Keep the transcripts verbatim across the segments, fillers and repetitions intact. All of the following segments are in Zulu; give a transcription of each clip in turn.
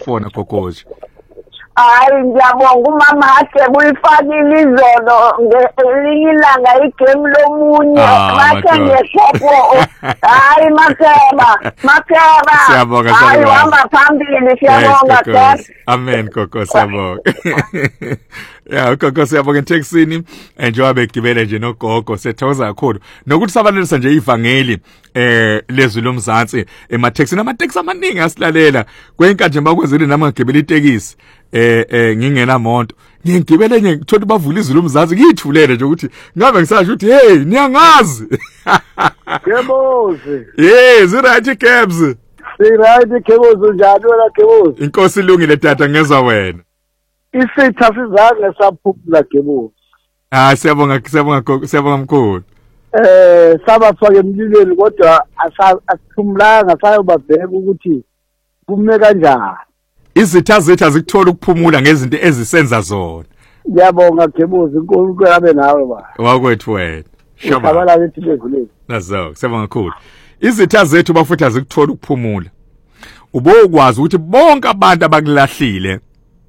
ukufona gogoji. Hayi ngiyabonga umama akhe kuyifakile izono ngelinye ilanga igame lomunye makhe ngeshopo. Hayi makeba makeba. Siyabonga hayi hamba phambili siyabonga Dad. Amen gogo siyabonga. Yeah gogo siyabonga textini enjoy begibele nje nogogo sethoza kakhulu nokuthi sabalelisa nje ivangeli eh lezwi lomzansi emateksi namateksi amaningi asilalela kwenkanje makwenzele nama ngibele itekisi eh eh ngingena monto ngigibele nje ngithola bavula izwi lomzansi ngiyithulele nje ukuthi ngabe ngisasho ukuthi hey niyangazi. Kebozi. Yes right cabs. Sirayithi Kebozi njalo wena Kebozi. Inkosi ilungile tata ngezwa wena. Isitha sizange saphupula Kebozi. Ah siyabonga siyabonga siyabonga mkhulu. Eh sabafaka emlilweni kodwa asiphumulanga sayobabheka ukuthi kume kanjani. Izitha zethu azikuthola ukuphumula ngezinto ezisenza zona. Ngiyabonga Kebozi uNkulunkulu abe nawe ba. Wakwethu wena. Shaba. Sabala lethi lezulu. Nazo siyabonga kakhulu. Izitha zethu bafuthi azikuthola ukuphumula. Ubokwazi ukuthi bonke abantu abakulahlile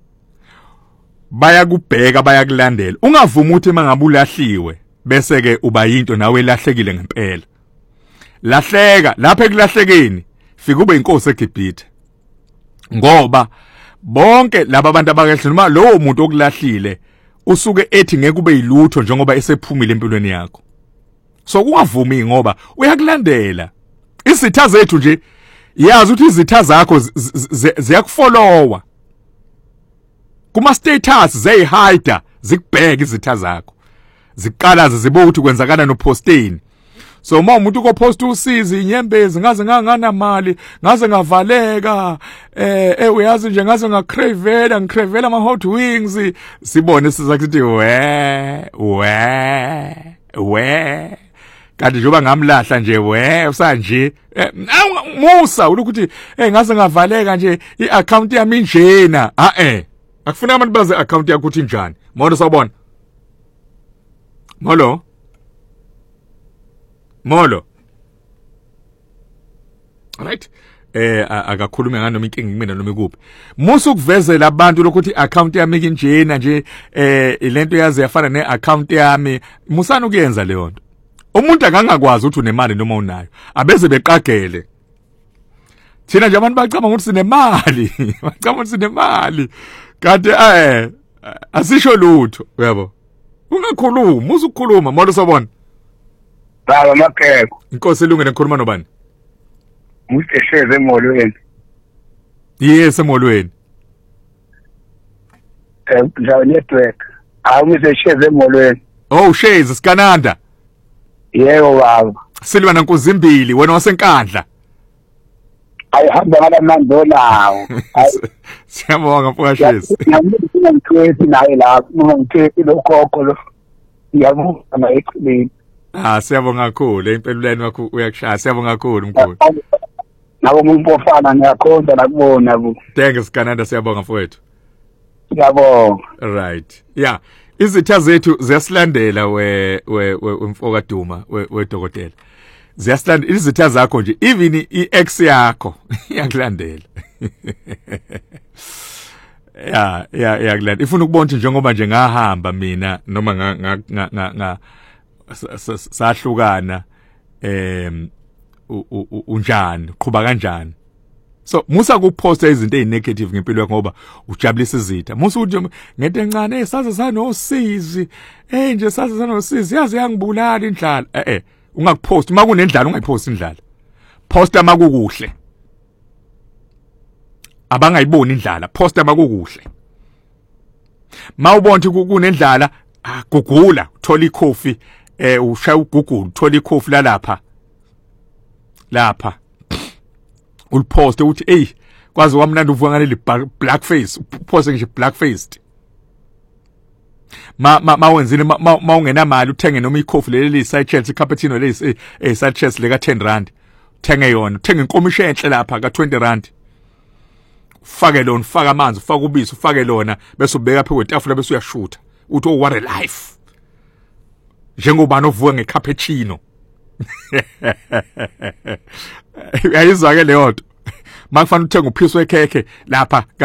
bayakubheka bayakulandela. Ungavuma ukuthi mangabe ulahliwe bese ke uba yinto nawe lahlekile ngempela. Lahleka lapha ekulahlekeni fika ube inkosi eGibhithe. Ngoba bonke laba abantu abakahle noma lowo muntu okulahlile usuke ethi ngeke ube yilutho njengoba esephumile empilweni yakho. So ungavumi ngoba uyakulandela. Izitha zethu nje yazi ukuthi izitha zakho ziyakufollowa. Kuma status zeyihida zikubheka izitha zakho. Ziqala zizibo ukuthi kwenzakala no posteni. So uma umuntu ukopost usizi inyembezi ngaze ngangana mali ngaze ngavaleka eh eh uyazi nje ngaze ngacravela ngicravela ama hot wings sibone sizakuthi we we we kanti njoba ngamlahla nje we usanje musa ukuthi eh ngaze ngavaleka nje iaccount yami njena a eh akufuna abantu baze account yakho uthi njani molo sawubona molo Molo. Right? Eh akakhuluma ngano inkingi kumina noma ikuphi. Musu kuvezela abantu lokuthi account yami kinjena nje eh lento yazi yafana ne account yami musana ukuyenza leyo nto. Umuntu akangakwazi ukuthi unemali noma unayo. Abeze beqagele. Thina nje abantu bacama ukuthi sinemali. Bacama ukuthi sinemali. Kanti eh asisho lutho, uyabo. Ungakhuluma, musu ukukhuluma, molo sobona. Baba Makheko. Inkosi ilungile ngikhuluma nobani? Musesheze emolweni. Yes emolweni. Eh la network. Awu musesheze emolweni. Oh Shezi sikananda. Yebo baba. Silwa nankuzimbili wena wasenkandla. Ayihamba ngalamanzi lawo. Siyabonga mfowethu Shezi. Ngiyabona ngitwethi naye lapho uma ngitwethi lokhokho lo. Ngiyabona ama explain. Ah siyabonga kakhulu empeluleni wakho uyakushaya siyabonga kakhulu mkhulu. Nabo umuntu ofana ngiyakhonza nakubona bu. Thanks sikananda siyabonga mfowethu. Siyabonga. Right. Yeah. Izitha zethu ziyasilandela we we umfoka Duma we dokotela. Ziyasilandela izitha zakho nje even i-ex yakho iyakulandela. Yeah, yeah, iyakulandela. Ifuna ukubona njengoba nje ngahamba mina noma nga nga nga sahlukana em unjani qhuba kanjani. So musa kuposta izinto ezinegative ngempilo yakho ngoba ujabulisa izitha. Musa uthi ngento encane esaze sanosizi eh nje saze sanosizi yazi yangibulala indlala eh eh ungakupost uma kunendlala ungayipost indlala. Posta makukuhle. Abangayiboni indlala posta makukuhle. Mawubona ukuthi kunendlala gugula thola ikhofi eh ushaya uGoogle thola ikhofi la lapha lapha ulipost uthi hey kwazi wamnandi uvuka ngaleli black face uposte nje black faced ma ma wenzile ma ungena mali uthenge noma ikhofi leli side Chelsea cappuccino lesi eh side Chelsea leka ten rand uthenge yona uthenge inkomisho enhle lapha ka twenty rand ufake lona ufaka amanzi ufaka ubisi ufake lona bese ubeka phe kwetafula bese uyashutha uthi oh what a life njengoba novuka ngecappuccino ayizwa ke leyo nto makufanele uthenge uphiso wekhekhe lapha